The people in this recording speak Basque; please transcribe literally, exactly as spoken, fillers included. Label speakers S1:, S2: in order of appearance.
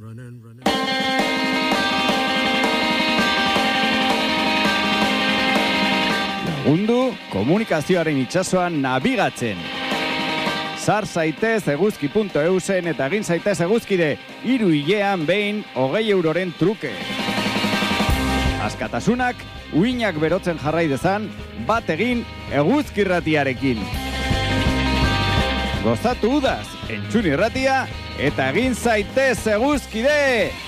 S1: Lagundu komunikazioaren itsasoan nabigatzen. Sar zaitez eguzki puntu eusen eta egin zaitez eguzkide hiru hilean behin hogei euroren truke. Askatasunak uinak berotzen jarrai dezan, bat egin eguzki irratiarekin. Gozatu udaz, entzun irratia eta egin zaitez eguzkide!